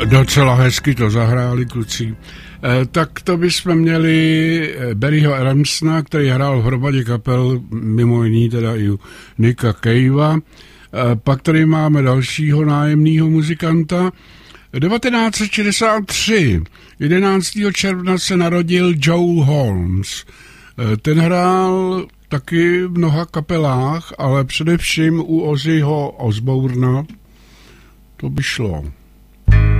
Docela hezky to zahráli kluci. Tak to bychom měli Barryho Adamsona, který hrál v hromadě kapel, mimo jiný teda i u Nicka Cavea. Pak tady máme dalšího nájemného muzikanta. 1963, 11. června se narodil Joe Holmes. Ten hrál taky v mnoha kapelách, ale především u Ozzyho Osbourna to by šlo.